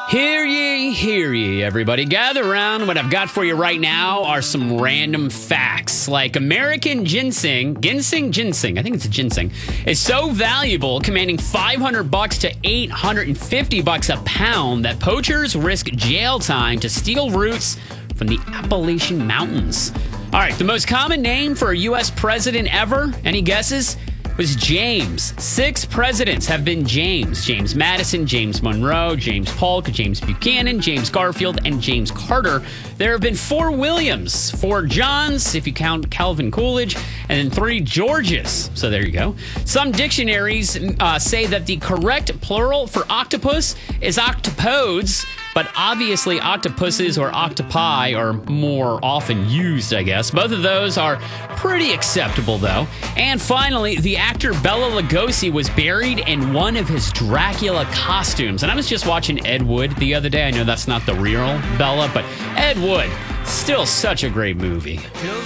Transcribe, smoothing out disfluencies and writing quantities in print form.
Hear ye, everybody. Gather around. What I've got for you right now are some random facts. Like American ginseng, I think it's ginseng, is so valuable, commanding $500 to $850 a pound, that poachers risk jail time to steal roots from the Appalachian Mountains. All right, the most common name for a U.S. president ever, any guesses? Was James. 6 presidents have been James. James Madison, James Monroe, James Polk, James Buchanan, James Garfield, and James Carter. There have been 4 Williams, 4 Johns, if you count Calvin Coolidge, and then 3 Georges. So there you go. Some dictionaries say that the correct plural for octopus is octopodes, but obviously octopuses or octopi are more often used, I guess. Both of those are pretty acceptable, though. And finally, the actor Bela Lugosi was buried in one of his Dracula costumes. And I was just watching Ed Wood the other day. I know that's not the real Bela, but Ed Wood, still such a great movie.